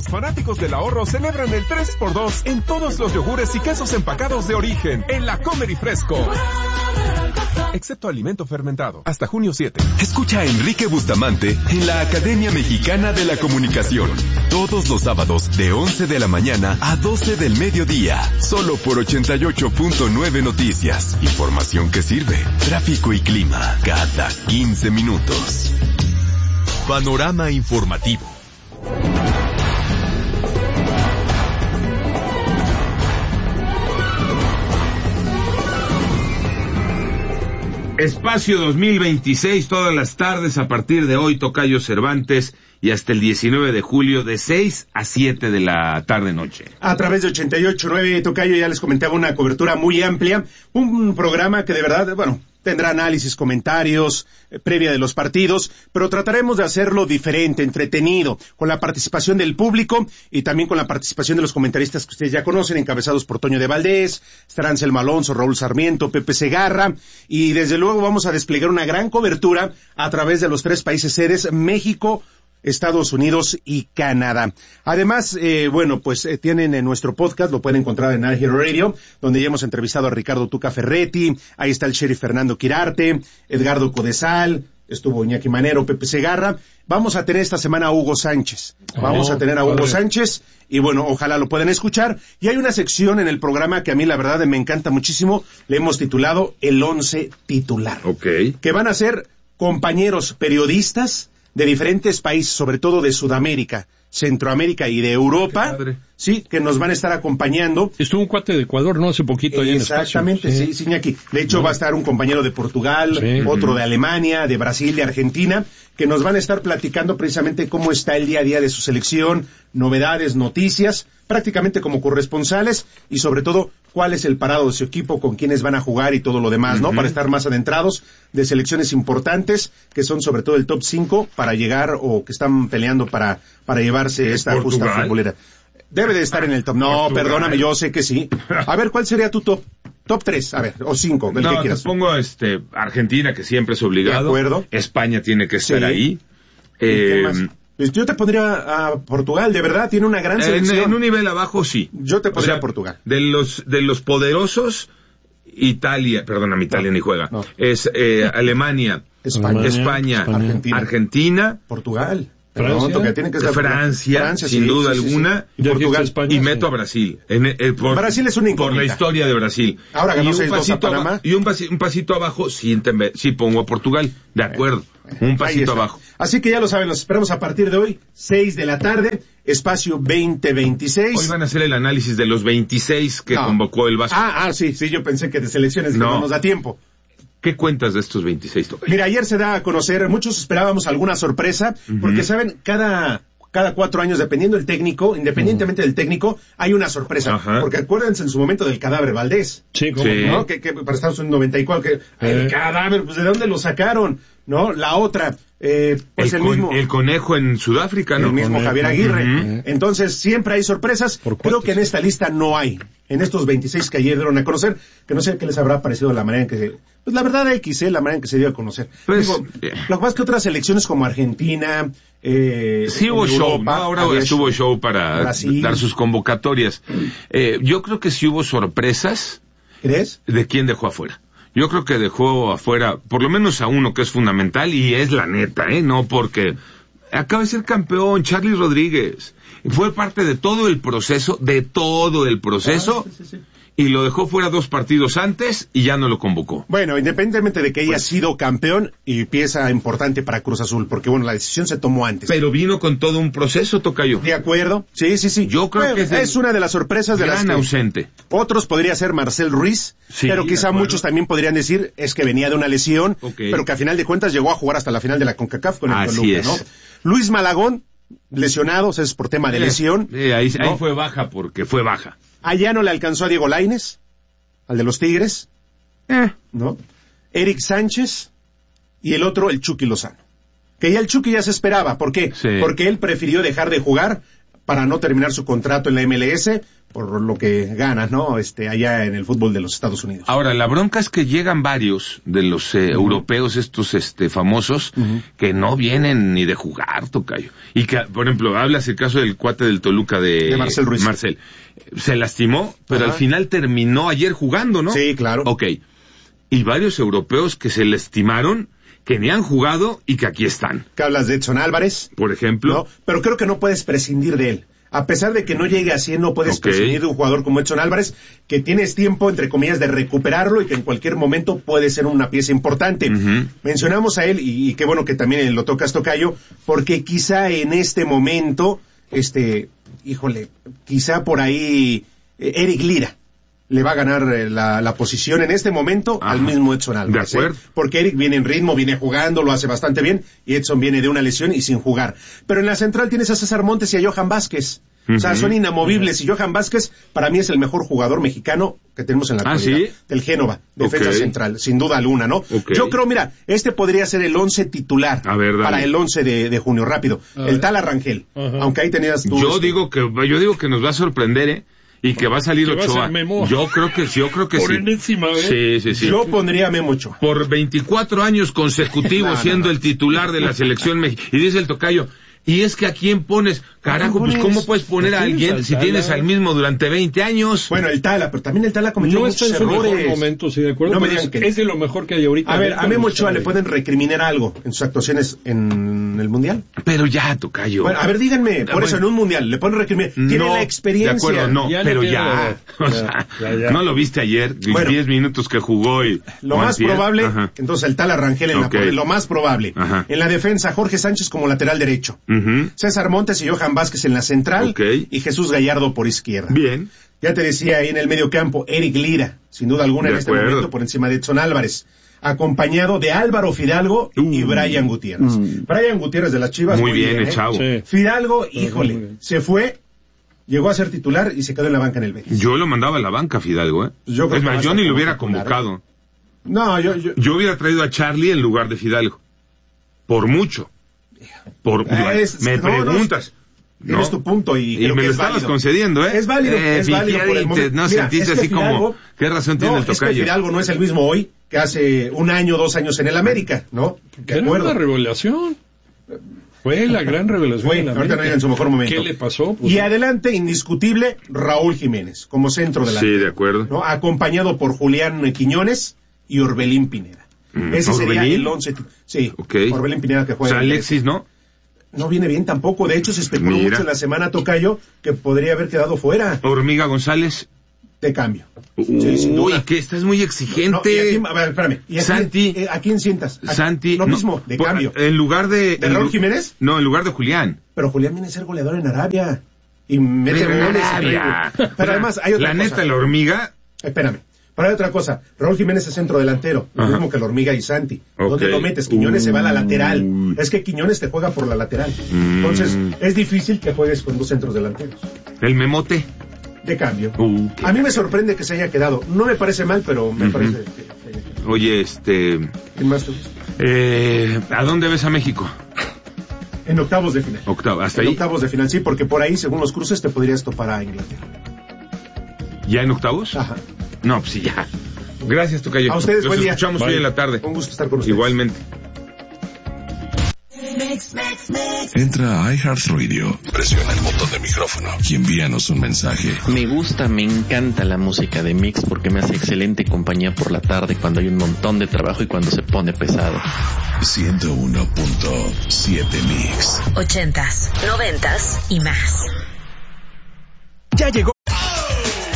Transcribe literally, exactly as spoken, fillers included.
Los fanáticos del ahorro celebran el tres por dos en todos los yogures y quesos empacados de origen en la Comer y Fresco. Excepto alimento fermentado. Hasta junio siete. Escucha a Enrique Bustamante en la Academia Mexicana de la Comunicación. Todos los sábados de once de la mañana a doce del mediodía. Solo por ochenta y ocho punto nueve Noticias. Información que sirve. Tráfico y clima. Cada quince minutos. Panorama informativo. Espacio dos mil veintiséis, todas las tardes a partir de hoy, Tocayo Cervantes, y hasta el diecinueve de julio de seis a siete de la tarde-noche. A través de ochenta y ocho punto nueve, Tocayo, ya les comentaba una cobertura muy amplia, un programa que de verdad, bueno, tendrá análisis, comentarios, eh, previa de los partidos, pero trataremos de hacerlo diferente, entretenido, con la participación del público y también con la participación de los comentaristas que ustedes ya conocen, encabezados por Toño de Valdés, estará Anselmo Alonso, Raúl Sarmiento, Pepe Segarra, y desde luego vamos a desplegar una gran cobertura a través de los tres países sedes, México, Estados Unidos y Canadá. Además, eh, bueno, pues eh, tienen en nuestro podcast, lo pueden encontrar en Al Radio, donde ya hemos entrevistado a Ricardo Tuca Ferretti, ahí está el sheriff Fernando Quirarte, Edgardo Codesal, estuvo Iñaki Manero, Pepe Segarra. Vamos a tener esta semana a Hugo Sánchez. Vamos oh, a tener a Hugo padre. Sánchez, y bueno, ojalá lo puedan escuchar. Y hay una sección en el programa que a mí la verdad me encanta muchísimo, le hemos titulado El Once Titular. Ok. Que van a ser compañeros periodistas de diferentes países, sobre todo de Sudamérica, Centroamérica y de Europa, sí, que nos van a estar acompañando. Estuvo un cuate de Ecuador, ¿no? Hace poquito ahí en el espacio. Exactamente, sí, sí, Iñaki. De hecho, no. va a estar un compañero de Portugal, sí. otro de Alemania, de Brasil, de Argentina, que nos van a estar platicando precisamente cómo está el día a día de su selección, novedades, noticias, prácticamente como corresponsales, y sobre todo, cuál es el parado de su equipo, con quiénes van a jugar y todo lo demás, ¿no? Uh-huh. Para estar más adentrados de selecciones importantes, que son sobre todo el top cinco, para llegar, o que están peleando para, para llevarse esta Portugal. justa futbolera. Debe de estar en el top. No, Portugal. Perdóname, yo sé que sí. A ver, ¿cuál sería tu top? Top tres, a ver, o cinco, el no, que quieras. Te pongo este, Argentina, que siempre es obligado. De acuerdo. España tiene que estar sí. ahí. Eh, ¿Qué más? Pues yo te pondría a Portugal, de verdad, tiene una gran selección. En, en un nivel abajo, sí. Yo te pondría o sea, a Portugal. De los, de los poderosos, Italia, perdóname, Italia no, ni juega. No. Es eh, Alemania, España, España, España Argentina. Argentina, Portugal. Francia, no, tiene que estar Francia, Francia, sin sí, duda sí, alguna, sí, sí. Y Portugal, España, y meto sí. a Brasil. En, eh, por, Brasil es una incógnita. Por la historia de Brasil. Ahora ganó y un seis dos pasito a Panamá. Aba- y un, pasi- un pasito abajo, sí, ent- sí pongo a Portugal, de acuerdo. Un pasito abajo. Así que ya lo saben, los esperamos a partir de hoy, seis de la tarde, espacio veinte veintiséis. Hoy van a hacer el análisis de los veintiséis que no. convocó el Vasco. Ah, ah, sí, sí, yo pensé que de selecciones no, que no nos da tiempo. ¿Qué cuentas de estos veintiséis, Tocayo? Mira, ayer se da a conocer, muchos esperábamos alguna sorpresa, uh-huh. porque saben, cada, cada cuatro años, dependiendo del técnico, independientemente uh-huh. del técnico, hay una sorpresa. Uh-huh. Porque acuérdense en su momento del cadáver Valdés. Sí, ¿cómo? Sí. ¿No? Que, que para Estados Unidos noventa y cuatro, que, eh. el cadáver, pues ¿de dónde lo sacaron? ¿No? La otra, eh, pues el, el, con, mismo. El conejo en Sudáfrica, ¿no? El mismo Conejo. Javier Aguirre. Uh-huh. Entonces, siempre hay sorpresas. Creo que en esta lista no hay. En estos veintiséis que ayer dieron a conocer, que no sé qué les habrá parecido la manera en que se... Pues la verdad, X, ¿eh? La manera en que se dio a conocer. Pues, Digo, lo que pasa es que otras selecciones como Argentina, eh... Sí hubo Europa, show, ¿no? Ahora estuvo show para Brasil. Dar sus convocatorias. Eh, yo creo que sí hubo sorpresas. ¿Crees? ¿De quién dejó afuera? Yo creo que dejó afuera, por lo menos a uno que es fundamental, y es la neta, ¿eh? No porque acaba de ser campeón, Charly Rodríguez. Fue parte de todo el proceso, de todo el proceso, ah, sí, sí, sí. y lo dejó fuera dos partidos antes y ya no lo convocó. Bueno, independientemente de que haya pues, sido campeón y pieza importante para Cruz Azul, porque bueno, la decisión se tomó antes. Pero vino con todo un proceso, Tocayo. De acuerdo, sí, sí, sí. Yo creo bueno, que es, es una de las sorpresas de las gran ausente. Otros podría ser Marcel Ruiz, sí, pero quizá muchos también podrían decir es que venía de una lesión, okay. pero que a final de cuentas llegó a jugar hasta la final de la CONCACAF con el Así Toluca, es. ¿no? Luis Malagón, lesionado, o sea, es por tema de lesión. Eh, ahí, ¿no? ahí fue baja porque fue baja. Allá no le alcanzó a Diego Lainez, al de los Tigres, eh. ¿no? Eric Sánchez y el otro, el Chucky Lozano. Que ya el Chucky ya se esperaba, ¿por qué? Sí. Porque él prefirió dejar de jugar para no terminar su contrato en la M L S por lo que gana, ¿no? Este, allá en el fútbol de los Estados Unidos. Ahora, la bronca es que llegan varios de los eh, uh-huh. europeos, estos este famosos, uh-huh. que no vienen ni de jugar, tocayo. Y que, por ejemplo, hablas el caso del cuate del Toluca de, de Marcel Ruiz. Marcel. Se lastimó, pero uh-huh. al final terminó ayer jugando, ¿no? Sí, claro. Ok. Y varios europeos que se lastimaron, que ni han jugado y que aquí están. ¿Qué hablas de Edson Álvarez? Por ejemplo. No, pero creo que no puedes prescindir de él. A pesar de que no llegue a cien, no puedes okay. prescindir de un jugador como Edson Álvarez, que tienes tiempo, entre comillas, de recuperarlo y que en cualquier momento puede ser una pieza importante. Uh-huh. Mencionamos a él, y, y qué bueno que también lo tocas, tocayo, porque quizá en este momento, este, híjole, quizá por ahí eh, Eric Lira le va a ganar eh, la, la posición en este momento Ajá. al mismo Edson Álvarez. De acuerdo. ¿eh? Porque Eric viene en ritmo, viene jugando, lo hace bastante bien, y Edson viene de una lesión y sin jugar. Pero en la central tienes a César Montes y a Johan Vázquez. Uh-huh. O sea, son inamovibles, uh-huh. y Johan Vázquez para mí es el mejor jugador mexicano que tenemos en la actualidad. ¿Ah, sí? Del Génova, defensa okay. central, sin duda alguna, ¿no? Okay. Yo creo, mira, este podría ser el once titular a ver, para el once de, de junio, rápido. A el ver. Tal Arrangel, uh-huh. aunque ahí tenías tú. Yo este... digo que, yo digo que nos va a sorprender, ¿eh? Y que va a salir que Ochoa. Va a Memo. Yo creo que sí, yo creo que Por sí. enésima vez. Sí, sí, sí. Yo pondría a Memo Ochoa. Por veinticuatro años consecutivos no, siendo no, no. el titular de la selección mexicana. Y dice el tocayo, y es que a quién pones, carajo, pues cómo puedes poner a alguien si tienes al mismo durante veinte años. Bueno, el Tala, pero también el Tala cometió no muchos está en su errores. mejor momento, sí, de acuerdo. No me digan es, que es de lo mejor que hay ahorita. A ver, a Memo Ochoa le pueden recriminar algo en sus actuaciones en el Mundial. Pero ya, tocayo. Bueno, a ver, díganme, por bueno, eso en un Mundial le pueden recriminar. Tiene no, la experiencia. De acuerdo, no, ya pero no ya. O sea, ya, ya. No lo viste ayer, bueno, diez minutos que jugó y... Lo más antier. probable, Ajá. entonces el Tala Rangel en okay. la lo más probable. Ajá. En la defensa, Jorge Sánchez como lateral derecho. Uh-huh. César Montes y Johan Vázquez en la central. Okay. Y Jesús Gallardo por izquierda. Bien. Ya te decía ahí en el medio campo, Eric Lira, sin duda alguna de en este acuerdo. momento por encima de Edson Álvarez, acompañado de Álvaro Fidalgo uh, y Brian Gutiérrez. Uh, Brian Gutiérrez de las Chivas. Muy, muy bien, bien, el ¿eh? chavo. Sí. Fidalgo, híjole, uh, se fue, llegó a ser titular y se quedó en la banca en el Betis. Yo lo mandaba a la banca, Fidalgo, ¿eh? Yo creo es más, que yo ni lo hubiera titular, convocado. ¿eh? No, yo, yo... Yo hubiera traído a Charlie en lugar de Fidalgo. Por mucho. Por, eh, es, me no, preguntas. No, tienes tu punto y, y creo me que lo es estabas válido. concediendo, ¿eh? Es válido, eh, es válido por el momento. No Mira, sentiste es que así Fidalgo, como, ¿qué razón tiene no, el tocayo? Es que Fidalgo no es el mismo hoy que hace un año, dos años en el América, ¿no? ¿Qué era una revelación? Fue la gran revelación. Fue, ahorita no llega en su mejor momento. ¿Qué le pasó? Pues, y adelante, indiscutible, Raúl Jiménez, como centro delantero. Sí, de acuerdo. ¿no? Acompañado por Julián Quiñones y Orbelín Pineda. Mm, Ese ¿Orbelín? Sería el once. Sí, okay. Orbelín Pineda que juega. O sea, Alexis, ¿no? No viene bien tampoco. De hecho, se especuló Mira. mucho en la semana, tocayo, que podría haber quedado fuera. Hormiga González. De cambio. Uh, sí, sin duda. Uy, que estás muy exigente. No, y aquí, a ver, espérame. ¿Y aquí, Santi. Eh, ¿A quién sientas? ¿A, Santi. Lo mismo, no, de por, cambio. En lugar de... ¿De Raúl Jiménez? No, en lugar de Julián. Pero Julián viene a ser goleador en Arabia. Y mete goles. Pero además, hay otra la cosa. La neta, la hormiga... Espérame. Pero hay otra cosa. Raúl Jiménez es centro delantero. Lo mismo que la hormiga y Santi. Okay. ¿Dónde lo metes? Quiñones uh, se va a la lateral. Uh, es que Quiñones te juega por la lateral. Uh, Entonces, es difícil que juegues con dos centros delanteros. El Memote. De cambio. Uh, a mí me sorprende que se haya quedado. No me parece mal, pero me uh-huh. parece que se haya quedado. Oye, este... ¿Quién más te gusta? Eh, ¿A dónde ves a México? En octavos de final. Octavo, ¿hasta en ahí? octavos de final, sí, porque por ahí, según los cruces, te podrías topar a Inglaterra. ¿Ya en octavos? Ajá. No, pues sí, ya. Gracias, tocayo. A ustedes, Los buen día. escuchamos Bye. hoy en la tarde. Un gusto estar con ustedes. Igualmente. Mix, mix, mix. Entra a iHeartRadio, presiona el botón de micrófono y envíanos un mensaje. Me gusta, me encanta la música de Mix porque me hace excelente compañía por la tarde cuando hay un montón de trabajo y cuando se pone pesado. ciento uno punto siete Mix. Ochentas, noventas y más. Ya llegó